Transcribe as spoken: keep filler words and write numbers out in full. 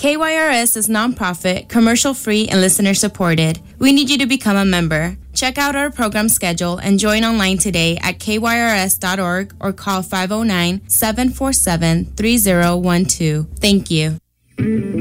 K Y R S is nonprofit, commercial-free, and listener-supported. We need you to become a member. Check out our program schedule and join online today at K Y R S dot org or call five oh nine, seven four seven, three oh one two. Thank you.